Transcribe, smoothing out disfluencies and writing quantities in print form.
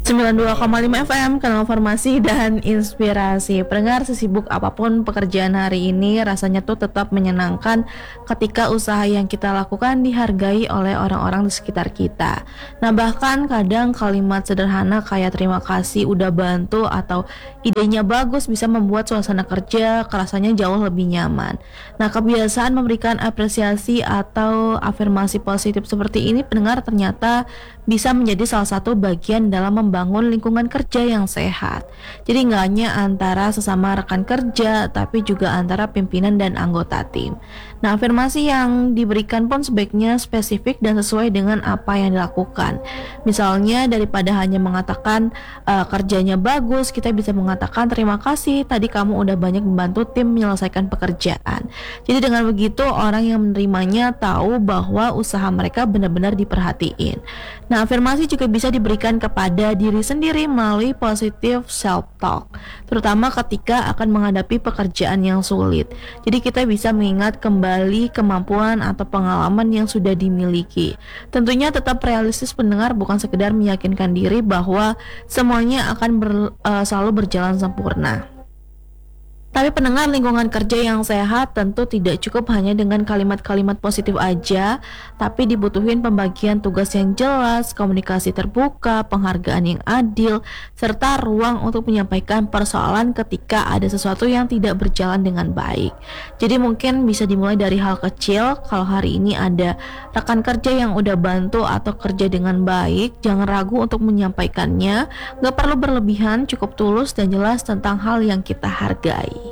92,5 FM, Kanal Informasi dan Inspirasi. Pendengar, sesibuk apapun pekerjaan hari ini, rasanya tuh tetap menyenangkan ketika usaha yang kita lakukan dihargai oleh orang-orang di sekitar kita. Nah, bahkan kadang kalimat sederhana kayak terima kasih udah bantu atau idenya bagus bisa membuat suasana kerja rasanya jauh lebih nyaman. Nah, kebiasaan memberikan apresiasi atau afirmasi positif seperti ini, pendengar, ternyata bisa menjadi salah satu bagian dalam membangun lingkungan kerja yang sehat. Jadi nggak hanya antara sesama rekan kerja, tapi juga antara pimpinan dan anggota tim. Nah, afirmasi yang diberikan pun sebaiknya spesifik dan sesuai dengan apa yang dilakukan. Misalnya daripada hanya mengatakan kerjanya bagus, kita bisa mengatakan terima kasih tadi kamu udah banyak membantu tim menyelesaikan pekerjaan. Jadi dengan begitu orang yang menerimanya tahu bahwa usaha mereka benar-benar diperhatiin. Nah, afirmasi juga bisa diberikan kepada diri sendiri melalui positive self-talk, terutama ketika akan menghadapi pekerjaan yang sulit. Jadi kita bisa mengingat kembali kemampuan atau pengalaman yang sudah dimiliki. Tentunya tetap realistis, pendengar, bukan sekedar meyakinkan diri bahwa semuanya akan selalu berjalan sempurna. Tapi pendengar, lingkungan kerja yang sehat tentu tidak cukup hanya dengan kalimat-kalimat positif aja, tapi dibutuhin pembagian tugas yang jelas, komunikasi terbuka, penghargaan yang adil, serta ruang untuk menyampaikan persoalan ketika ada sesuatu yang tidak berjalan dengan baik. Jadi mungkin bisa dimulai dari hal kecil. Kalau hari ini ada rekan kerja yang udah bantu atau kerja dengan baik, jangan ragu untuk menyampaikannya. Gak perlu berlebihan, cukup tulus dan jelas tentang hal yang kita hargai.